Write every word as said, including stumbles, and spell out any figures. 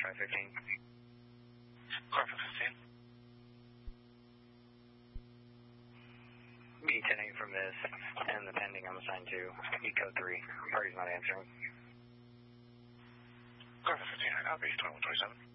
five fifteen. Car five fifteen. B ten eight from this, and the pending I'm assigned to Eco three. Party's not answering. Car five fifteen, I copy, twenty-one twenty-seven.